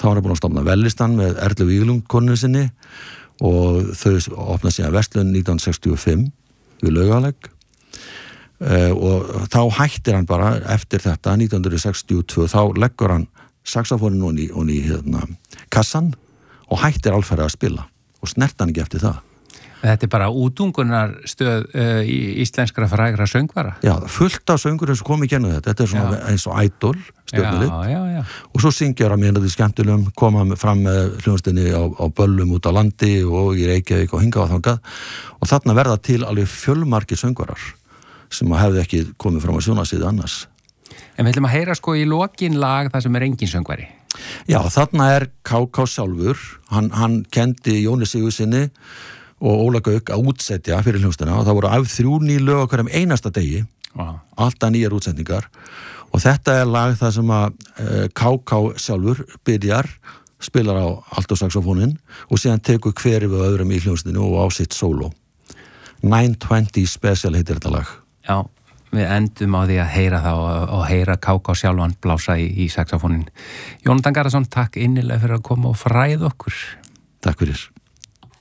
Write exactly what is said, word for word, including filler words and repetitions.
þá var hann búin að stofna Vellistan með Erlu Víglund konu sinni og þau opnaði síðan verslun nítján hundruð sextíu og fimm við Laugalæk uh, og þá hættir hann bara eftir þetta nítján hundruð sextíu og tvö þá leggur hann saxofónin og í, og í hérna, kassan og hættir alferðið að spila og snert hann ekki eftir það. Þetta er bara útungunar stöð uh, í íslenskra frægra söngvara. Já, fullt af söngurum sem kom í gennu þetta. Þetta er svona já. Eins og Idol stjórnulit. Já, já, já. Og svo syngjar hann með þetta skemmtilegum, koma fram með hljónstinni á, á böllum út á landi og í Reykjavík og hingað og þangað. Og þarna verða til alveg fjölmargir söngvarar sem hefði ekki komið fram á sjónarsíðu annars. En við ætlum að heyra sko í lokin lag það sem er engin söngvari. Já, þarna er Ká Ká sjálfur. Hann, hann kendi Jóni Sigurðssyni og Óla Gauk að útsetja fyrir hljómsdina og það voru af þrjú ný lög á hverjum einasta degi, wow. Alltaf nýjar útsendingar og þetta er lag það sem að uh, Ká Ká sjálfur byrjar, spilar á altosaxofónin og síðan tekur hver við öðrum í hljómsdinu og á sitt sóló. nine twenty Special heitir þetta lag. Já, við endum á því að heyra það og, og heyra Ká Ká sjálfan blása í, í saxofónin. Jónatan Garðarsson, takk innilega fyrir að koma og fræða okkur. Takk fyrir.